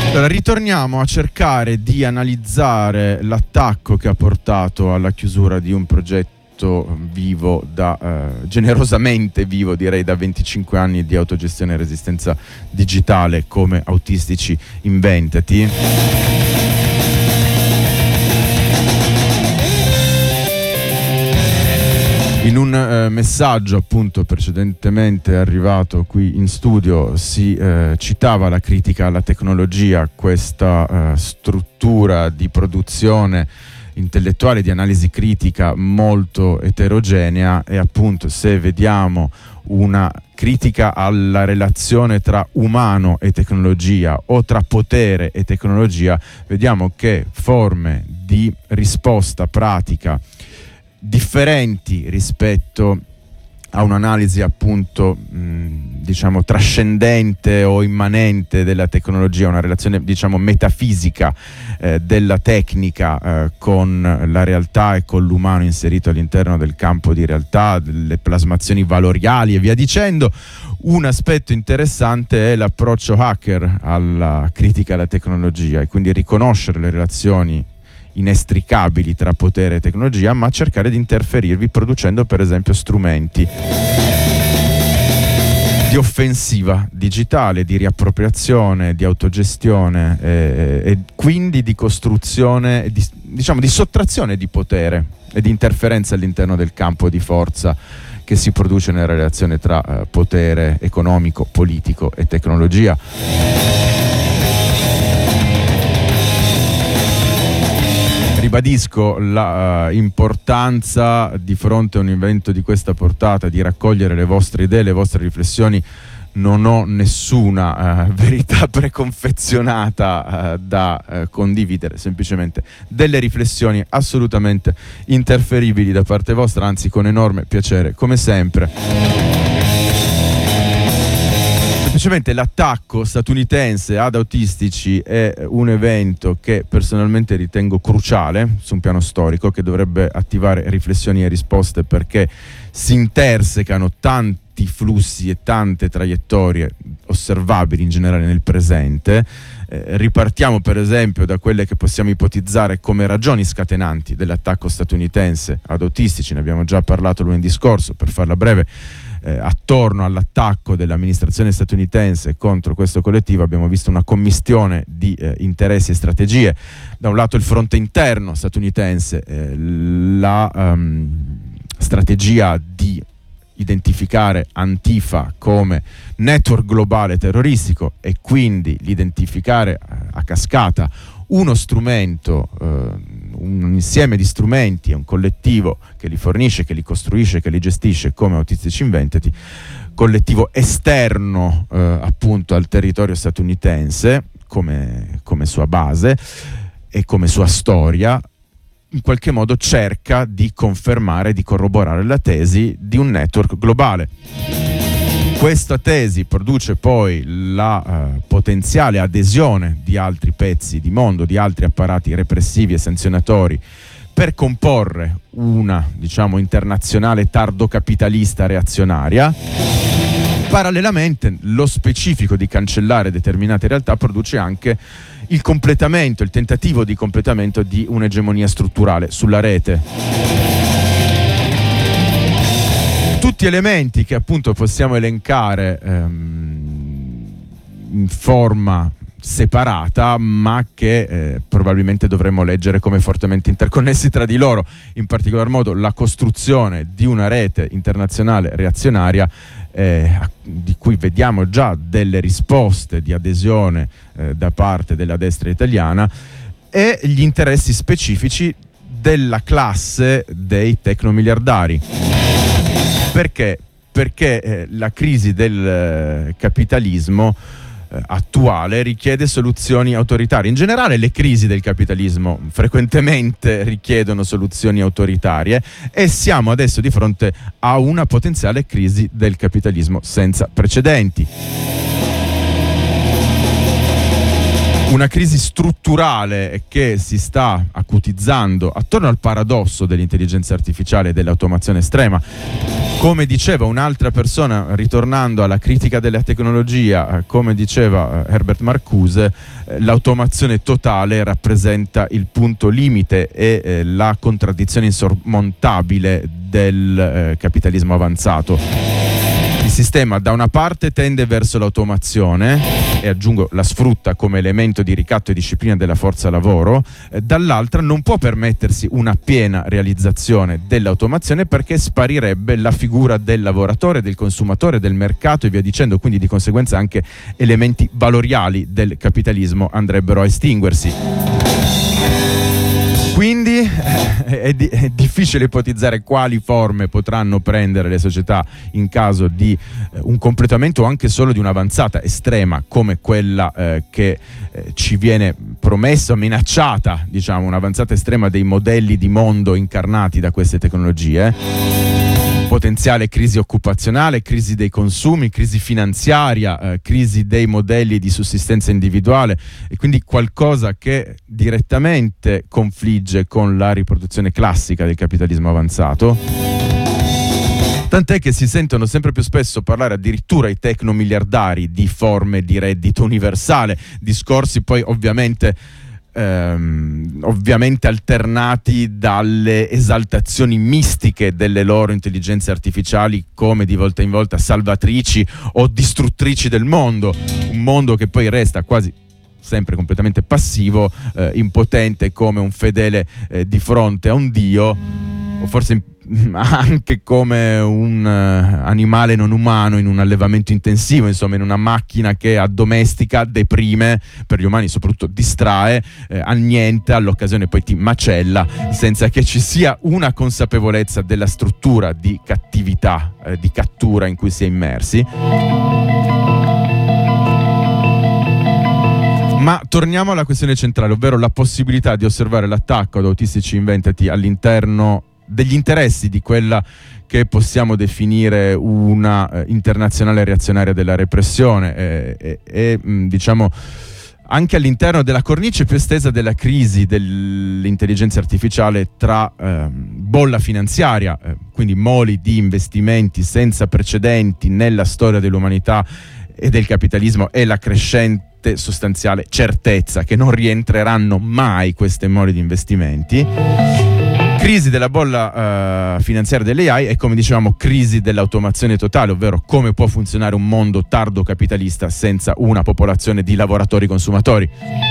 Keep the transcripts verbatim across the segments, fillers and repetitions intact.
Allora, ritorniamo a cercare di analizzare l'attacco che ha portato alla chiusura di un progetto vivo da eh, generosamente vivo, direi, da venticinque anni di autogestione e resistenza digitale come Autistici Inventati. In un eh, messaggio appunto precedentemente arrivato qui in studio si eh, citava la critica alla tecnologia, questa eh, struttura di produzione intellettuale, di analisi critica molto eterogenea, e appunto se vediamo una critica alla relazione tra umano e tecnologia o tra potere e tecnologia, vediamo che forme di risposta pratica differenti rispetto a un'analisi appunto mh, diciamo trascendente o immanente della tecnologia, una relazione diciamo metafisica eh, della tecnica eh, con la realtà e con l'umano inserito all'interno del campo di realtà, delle plasmazioni valoriali e via dicendo. Un aspetto interessante è l'approccio hacker alla critica alla tecnologia, e quindi riconoscere le relazioni inestricabili tra potere e tecnologia, ma cercare di interferirvi producendo per esempio strumenti di offensiva digitale, di riappropriazione, di autogestione eh, e quindi di costruzione, di, diciamo di sottrazione di potere e di interferenza all'interno del campo di forza che si produce nella relazione tra eh, potere economico, politico e tecnologia. Ribadisco la uh, importanza di fronte a un evento di questa portata di raccogliere le vostre idee, le vostre riflessioni. Non ho nessuna uh, verità preconfezionata uh, da uh, condividere, semplicemente delle riflessioni assolutamente interferibili da parte vostra, anzi con enorme piacere come sempre. Semplicemente l'attacco statunitense ad Autistici è un evento che personalmente ritengo cruciale su un piano storico, che dovrebbe attivare riflessioni e risposte, perché si intersecano tanti flussi e tante traiettorie osservabili in generale nel presente. Eh, ripartiamo per esempio da quelle che possiamo ipotizzare come ragioni scatenanti dell'attacco statunitense ad Autistici. Ne abbiamo già parlato lunedì scorso, per farla breve. Eh, attorno all'attacco dell'amministrazione statunitense contro questo collettivo abbiamo visto una commistione di eh, interessi e strategie. Da un lato il fronte interno statunitense, eh, la um, strategia di identificare Antifa come network globale terroristico, e quindi l'identificare eh, a cascata uno strumento, eh, un insieme di strumenti, un collettivo che li fornisce, che li costruisce, che li gestisce come Autistici Inventati, collettivo esterno eh, appunto al territorio statunitense come, come sua base e come sua storia, in qualche modo cerca di confermare, di corroborare la tesi di un network globale. Questa tesi produce poi la uh, potenziale adesione di altri pezzi di mondo, di altri apparati repressivi e sanzionatori, per comporre una, diciamo, internazionale tardocapitalista reazionaria. Parallelamente, lo specifico di cancellare determinate realtà produce anche il completamento, il tentativo di completamento di un'egemonia strutturale sulla rete. Tutti elementi che appunto possiamo elencare ehm, in forma separata, ma che eh, probabilmente dovremmo leggere come fortemente interconnessi tra di loro. In particolar modo la costruzione di una rete internazionale reazionaria eh, di cui vediamo già delle risposte di adesione eh, da parte della destra italiana, e gli interessi specifici della classe dei tecnomiliardari. Perché? Perché eh, la crisi del eh, capitalismo eh, attuale richiede soluzioni autoritarie. In generale le crisi del capitalismo frequentemente richiedono soluzioni autoritarie, e siamo adesso di fronte a una potenziale crisi del capitalismo senza precedenti. Una crisi strutturale che si sta acutizzando attorno al paradosso dell'intelligenza artificiale e dell'automazione estrema, Come diceva un'altra persona, ritornando alla critica della tecnologia, come diceva Herbert Marcuse, l'automazione totale rappresenta il punto limite e eh, la contraddizione insormontabile del eh, capitalismo avanzato. Il sistema da una parte tende verso l'automazione e, aggiungo, la sfrutta come elemento di ricatto e disciplina della forza lavoro, eh, dall'altra non può permettersi una piena realizzazione dell'automazione perché sparirebbe la figura del lavoratore, del consumatore, del mercato e via dicendo, quindi di conseguenza anche elementi valoriali del capitalismo andrebbero a estinguersi. Quindi eh, è, di, è difficile ipotizzare quali forme potranno prendere le società in caso di eh, un completamento o anche solo di un'avanzata estrema come quella eh, che eh, ci viene promessa, minacciata, diciamo, un'avanzata estrema dei modelli di mondo incarnati da queste tecnologie. Potenziale crisi occupazionale, crisi dei consumi, crisi finanziaria, eh, crisi dei modelli di sussistenza individuale e quindi qualcosa che direttamente confligge con la riproduzione classica del capitalismo avanzato. Tant'è che si sentono sempre più spesso parlare addirittura i tecnomiliardari di forme di reddito universale, discorsi poi ovviamente Ehm, ovviamente alternati dalle esaltazioni mistiche delle loro intelligenze artificiali come di volta in volta salvatrici o distruttrici del mondo, un mondo che poi resta quasi sempre completamente passivo, eh, impotente come un fedele eh, di fronte a un dio, o forse anche come un uh, animale non umano in un allevamento intensivo, insomma in una macchina che addomestica, deprime, per gli umani soprattutto distrae, eh, annienta, all'occasione poi ti macella, senza che ci sia una consapevolezza della struttura di cattività, eh, di cattura in cui si è immersi. Ma torniamo alla questione centrale, ovvero la possibilità di osservare l'attacco ad autistici inventati all'interno degli interessi di quella che possiamo definire una eh, internazionale reazionaria della repressione e, e, e mh, diciamo anche all'interno della cornice più estesa della crisi dell'intelligenza artificiale tra eh, bolla finanziaria, eh, quindi moli di investimenti senza precedenti nella storia dell'umanità e del capitalismo, e la crescente sostanziale certezza che non rientreranno mai queste mole di investimenti. Crisi della bolla uh, finanziaria delle A I e, come dicevamo, crisi dell'automazione totale, ovvero come può funzionare un mondo tardo capitalista senza una popolazione di lavoratori consumatori.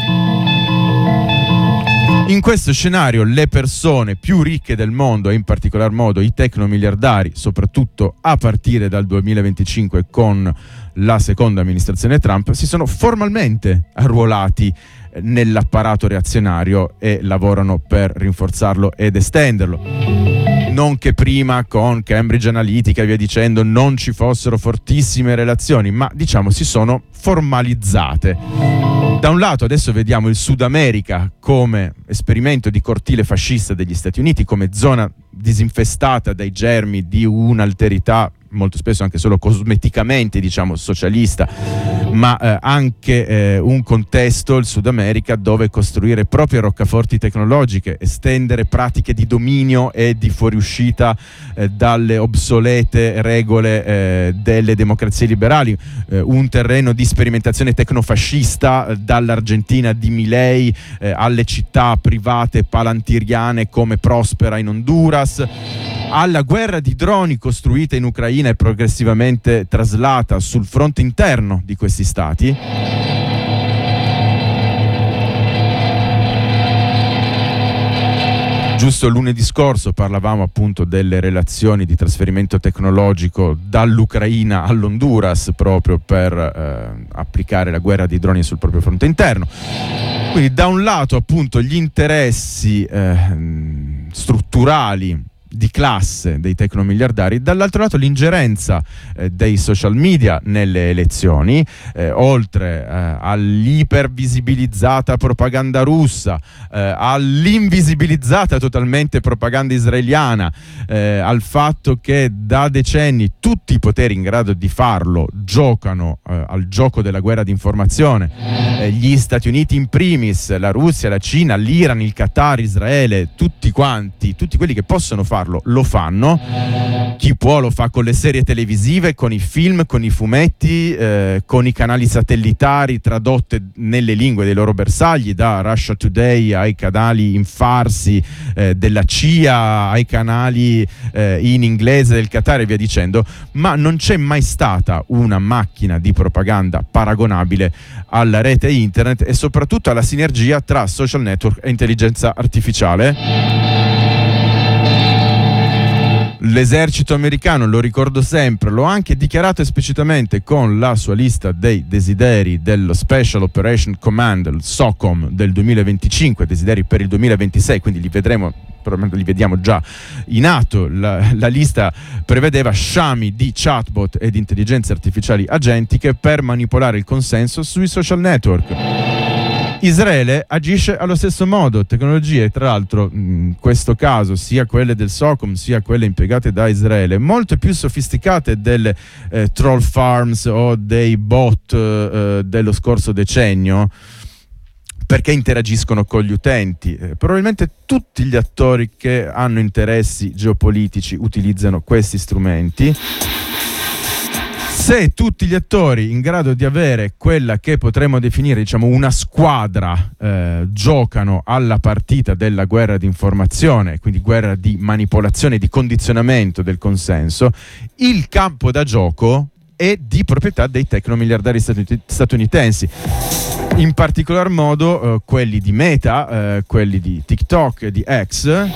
In questo scenario le persone più ricche del mondo, e in particolar modo i tecnomiliardari, soprattutto a partire dal duemilaventicinque con la seconda amministrazione Trump, si sono formalmente arruolati nell'apparato reazionario e lavorano per rinforzarlo ed estenderlo. Non che prima con Cambridge Analytica e via dicendo non ci fossero fortissime relazioni, ma diciamo si sono formalizzate. Da un lato adesso vediamo il Sud America come esperimento di cortile fascista degli Stati Uniti, come zona disinfestata dai germi di un'alterità molto spesso anche solo cosmeticamente, diciamo, socialista, ma eh, anche eh, un contesto, il Sud America, dove costruire proprie roccaforti tecnologiche, estendere pratiche di dominio e di fuoriuscita eh, dalle obsolete regole eh, delle democrazie liberali, eh, un terreno di sperimentazione tecnofascista, eh, dall'Argentina di Milei eh, alle città private palantiriane come Prospera in Honduras, alla guerra di droni costruita in Ucraina e progressivamente traslata sul fronte interno di questi stati. Giusto lunedì scorso parlavamo appunto delle relazioni di trasferimento tecnologico dall'Ucraina all'Honduras proprio per eh, applicare la guerra di droni sul proprio fronte interno. Quindi da un lato appunto gli interessi eh, strutturali di classe dei tecnomiliardari, dall'altro lato l'ingerenza eh, dei social media nelle elezioni, eh, oltre eh, all'ipervisibilizzata propaganda russa, eh, all'invisibilizzata totalmente propaganda israeliana, eh, al fatto che da decenni tutti i poteri in grado di farlo giocano eh, al gioco della guerra di informazione, eh, gli Stati Uniti in primis, la Russia, la Cina, l'Iran, il Qatar, Israele, tutti quanti, tutti quelli che possono fare farlo lo fanno. Chi può lo fa con le serie televisive, con i film, con i fumetti, eh, con i canali satellitari tradotte nelle lingue dei loro bersagli, da Russia Today ai canali in farsi eh, della C I A, ai canali eh, in inglese del Qatar e via dicendo, ma non c'è mai stata una macchina di propaganda paragonabile alla rete internet e soprattutto alla sinergia tra social network e intelligenza artificiale. L'esercito americano, lo ricordo sempre, lo ha anche dichiarato esplicitamente con la sua lista dei desideri dello Special Operation Command, il SOCOM del duemilaventicinque, desideri per il duemilaventisei, quindi li vedremo, probabilmente li vediamo già in atto. La, la lista prevedeva sciami di chatbot e di intelligenze artificiali agentiche per manipolare il consenso sui social network. Israele agisce allo stesso modo, tecnologie, tra l'altro in questo caso sia quelle del SOCOM sia quelle impiegate da Israele, molto più sofisticate delle eh, troll farms o dei bot eh, dello scorso decennio, perché interagiscono con gli utenti. Eh, probabilmente tutti gli attori che hanno interessi geopolitici utilizzano questi strumenti. Se tutti gli attori in grado di avere quella che potremmo definire, diciamo, una squadra eh, giocano alla partita della guerra di informazione, quindi guerra di manipolazione e di condizionamento del consenso, il campo da gioco è di proprietà dei tecnomiliardari statunitensi. In particolar modo eh, quelli di Meta, eh, quelli di TikTok e di X.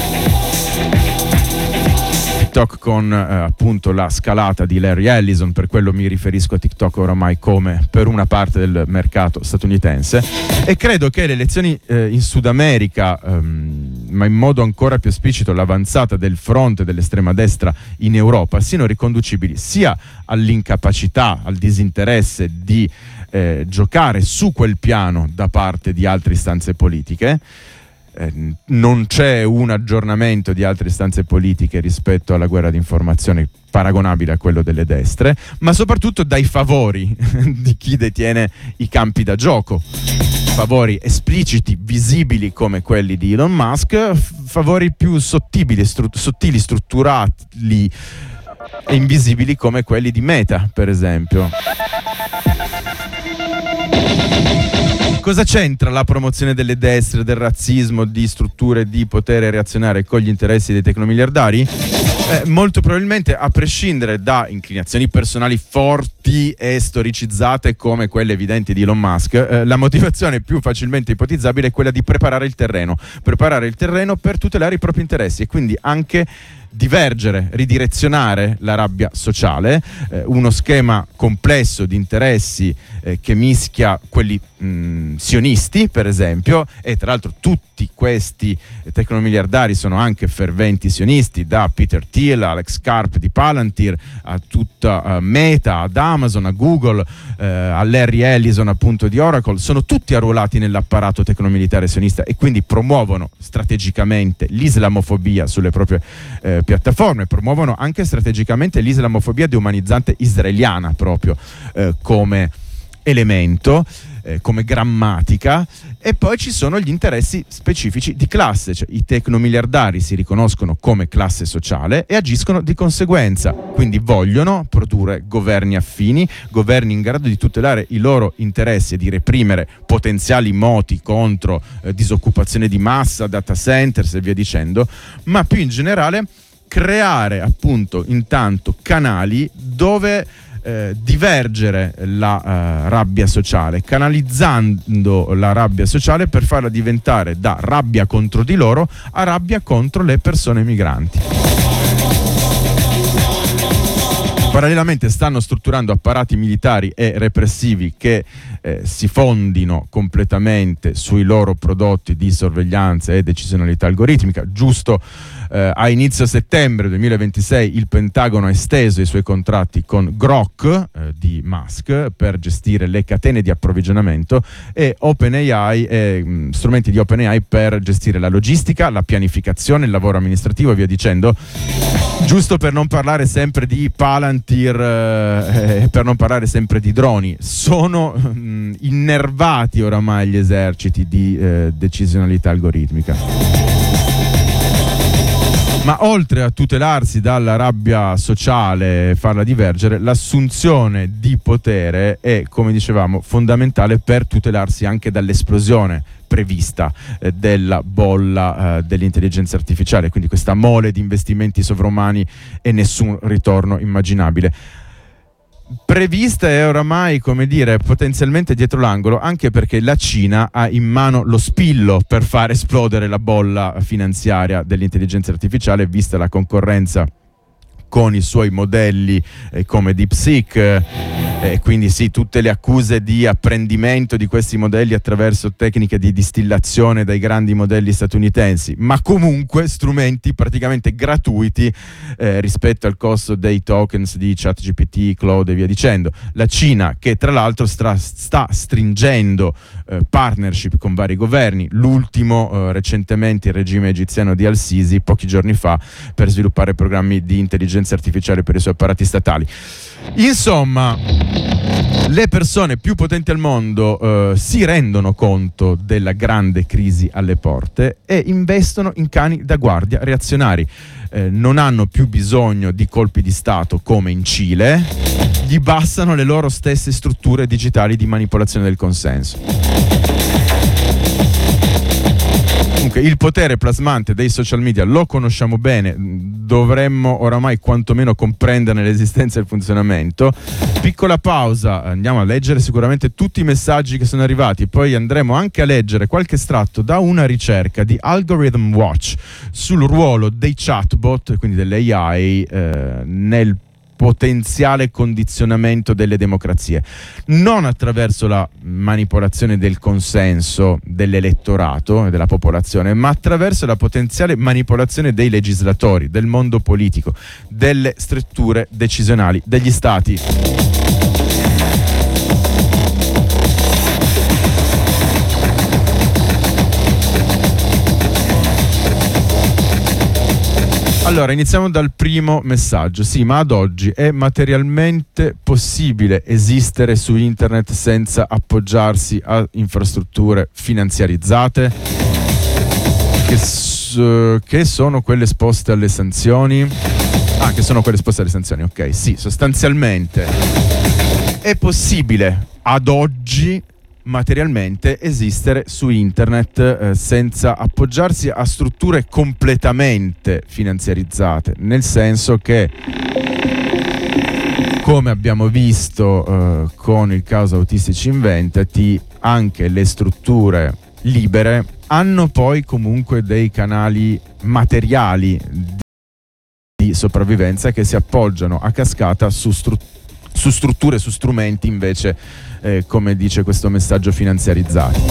TikTok con eh, appunto la scalata di Larry Ellison, per quello mi riferisco a TikTok oramai come per una parte del mercato statunitense, e credo che le elezioni eh, in Sud America, ehm, ma in modo ancora più esplicito l'avanzata del fronte dell'estrema destra in Europa, siano riconducibili sia all'incapacità, al disinteresse di eh, giocare su quel piano da parte di altre istanze politiche. Eh, non c'è un aggiornamento di altre istanze politiche rispetto alla guerra di informazione paragonabile a quello delle destre, ma soprattutto dai favori di chi detiene i campi da gioco. Favori espliciti, visibili come quelli di Elon Musk, favori più sottili, stru- sottili strutturati e invisibili come quelli di Meta, per esempio. Cosa c'entra la promozione delle destre, del razzismo, di strutture di potere reazionarie con gli interessi dei tecnomiliardari? Eh, molto probabilmente, a prescindere da inclinazioni personali forti e storicizzate come quelle evidenti di Elon Musk, eh, la motivazione più facilmente ipotizzabile è quella di preparare il terreno, preparare il terreno per tutelare i propri interessi e quindi anche divergere, ridirezionare la rabbia sociale, eh, uno schema complesso di interessi eh, che mischia quelli mh, sionisti, per esempio, e tra l'altro tutti questi eh, tecnomiliardari sono anche ferventi sionisti, da Peter Thiel, Alex Karp di Palantir, a tutta uh, Meta, ad Amazon, a Google, eh, a Larry Ellison appunto di Oracle, sono tutti arruolati nell'apparato tecnomilitare sionista e quindi promuovono strategicamente l'islamofobia sulle proprie eh, piattaforme, promuovono anche strategicamente l'islamofobia deumanizzante israeliana proprio eh, come elemento, eh, come grammatica, e poi ci sono gli interessi specifici di classe, cioè i tecnomiliardari si riconoscono come classe sociale e agiscono di conseguenza, quindi vogliono produrre governi affini, governi in grado di tutelare i loro interessi e di reprimere potenziali moti contro eh, disoccupazione di massa, data centers e via dicendo, ma più in generale creare appunto intanto canali dove eh, divergere la eh, rabbia sociale, canalizzando la rabbia sociale per farla diventare da rabbia contro di loro a rabbia contro le persone migranti. Parallelamente stanno strutturando apparati militari e repressivi che eh, si fondino completamente sui loro prodotti di sorveglianza e decisionalità algoritmica. Giusto eh, a inizio settembre duemilaventisei il Pentagono ha esteso i suoi contratti con Grok eh, di Musk per gestire le catene di approvvigionamento e OpenAI e mh, strumenti di OpenAI per gestire la logistica, la pianificazione, il lavoro amministrativo e via dicendo. Giusto per non parlare sempre di Palantir e eh, per non parlare sempre di droni, sono mh, innervati oramai gli eserciti di eh, decisionalità algoritmica. Ma oltre a tutelarsi dalla rabbia sociale e farla divergere, l'assunzione di potere è, come dicevamo, fondamentale per tutelarsi anche dall'esplosione prevista eh, della bolla eh, dell'intelligenza artificiale, quindi questa mole di investimenti sovrumani e nessun ritorno immaginabile. Prevista e oramai, come dire, potenzialmente dietro l'angolo, anche perché la Cina ha in mano lo spillo per far esplodere la bolla finanziaria dell'intelligenza artificiale, vista la concorrenza con i suoi modelli eh, come DeepSeek, e eh, quindi sì, tutte le accuse di apprendimento di questi modelli attraverso tecniche di distillazione dai grandi modelli statunitensi, ma comunque strumenti praticamente gratuiti eh, rispetto al costo dei tokens di ChatGPT, Claude e via dicendo. La Cina, che tra l'altro stra- sta stringendo eh, partnership con vari governi, l'ultimo eh, recentemente il regime egiziano di Al-Sisi pochi giorni fa, per sviluppare programmi di intelligenza artificiale per i suoi apparati statali. Insomma, le persone più potenti al mondo eh, si rendono conto della grande crisi alle porte e investono in cani da guardia reazionari. Eh, non hanno più bisogno di colpi di Stato come in Cile, gli bastano le loro stesse strutture digitali di manipolazione del consenso. Comunque, il potere plasmante dei social media lo conosciamo bene, dovremmo oramai quantomeno comprenderne l'esistenza e il funzionamento. Piccola pausa, andiamo a leggere sicuramente tutti i messaggi che sono arrivati, poi andremo anche a leggere qualche estratto da una ricerca di Algorithm Watch sul ruolo dei chatbot, quindi dell'A I, eh, nel potenziale condizionamento delle democrazie, non attraverso la manipolazione del consenso dell'elettorato e della popolazione, ma attraverso la potenziale manipolazione dei legislatori, del mondo politico, delle strutture decisionali degli stati. Allora, iniziamo dal primo messaggio. Sì, ma ad oggi è materialmente possibile esistere su internet senza appoggiarsi a infrastrutture finanziarizzate? Che, s- che sono quelle esposte alle sanzioni? Ah, che sono quelle esposte alle sanzioni, ok. Sì, sostanzialmente è possibile ad oggi materialmente esistere su internet eh, senza appoggiarsi a strutture completamente finanziarizzate, nel senso che, come abbiamo visto eh, con il caso Autistici Inventati, anche le strutture libere hanno poi comunque dei canali materiali di sopravvivenza che si appoggiano a cascata su, stru- su strutture, su strumenti invece Eh, come dice questo messaggio, finanziarizzati.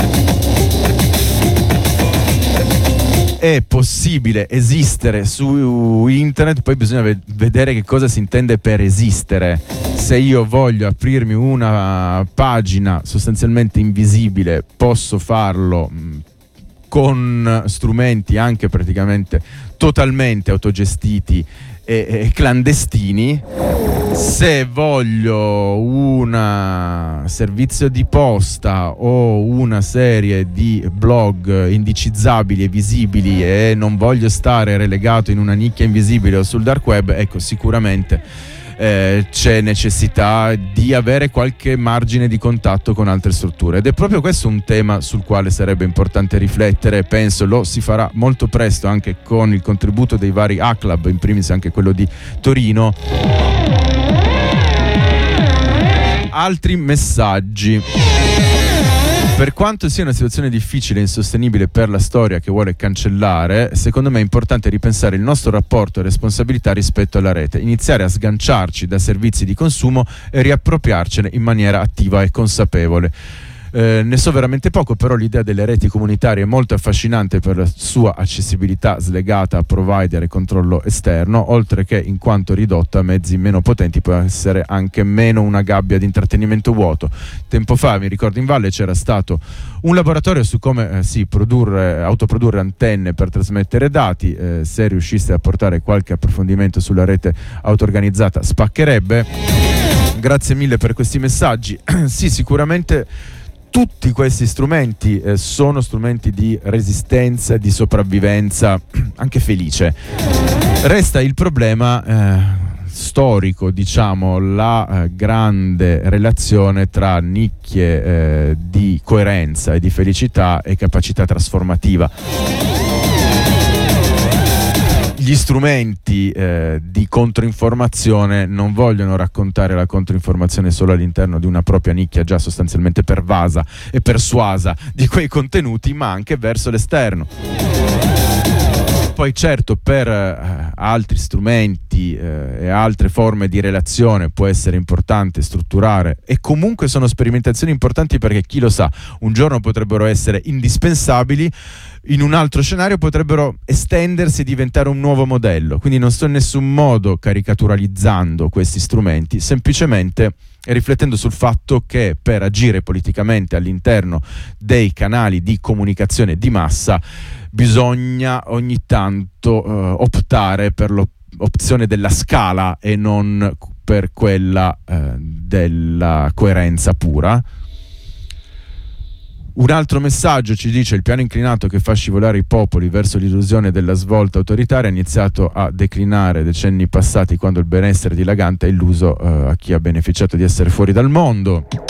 È possibile esistere su internet, poi bisogna ve- vedere che cosa si intende per esistere. Se io voglio aprirmi una pagina sostanzialmente invisibile, posso farlo mh, con strumenti anche praticamente totalmente autogestiti e, e clandestini. Se voglio un servizio di posta o una serie di blog indicizzabili e visibili e non voglio stare relegato in una nicchia invisibile o sul dark web, ecco, sicuramente eh, c'è necessità di avere qualche margine di contatto con altre strutture, ed è proprio questo un tema sul quale sarebbe importante riflettere. Penso lo si farà molto presto anche con il contributo dei vari Hack Lab, in primis anche quello di Torino. Altri messaggi. Per quanto sia una situazione difficile e insostenibile per la storia che vuole cancellare, secondo me è importante ripensare il nostro rapporto e responsabilità rispetto alla rete, iniziare a sganciarci da servizi di consumo e riappropriarcene in maniera attiva e consapevole. Eh, ne so veramente poco, però l'idea delle reti comunitarie è molto affascinante per la sua accessibilità slegata a provider e controllo esterno, oltre che in quanto ridotta a mezzi meno potenti può essere anche meno una gabbia di intrattenimento vuoto. Tempo fa, mi ricordo, in Valle c'era stato un laboratorio su come eh, sì, produrre, autoprodurre antenne per trasmettere dati. Eh, se riusciste a portare qualche approfondimento sulla rete auto-organizzata spaccherebbe. Grazie mille per questi messaggi. Sì, sicuramente tutti questi strumenti eh, sono strumenti di resistenza, di sopravvivenza, anche felice. Resta il problema eh, storico, diciamo, la eh, grande relazione tra nicchie eh, di coerenza e di felicità e capacità trasformativa. Gli strumenti eh, di controinformazione non vogliono raccontare la controinformazione solo all'interno di una propria nicchia già sostanzialmente pervasa e persuasa di quei contenuti, ma anche verso l'esterno. Poi certo per eh, altri strumenti eh, e altre forme di relazione può essere importante strutturare, e comunque sono sperimentazioni importanti perché chi lo sa, un giorno potrebbero essere indispensabili, in un altro scenario potrebbero estendersi e diventare un nuovo modello. Quindi non sto in nessun modo caricaturalizzando questi strumenti, semplicemente riflettendo sul fatto che per agire politicamente all'interno dei canali di comunicazione di massa bisogna ogni tanto eh, optare per l'opzione della scala e non per quella eh, della coerenza pura. Un altro messaggio ci dice: il piano inclinato che fa scivolare i popoli verso l'illusione della svolta autoritaria ha iniziato a declinare decenni passati, quando il benessere dilagante ha illuso eh, a chi ha beneficiato di essere fuori dal mondo.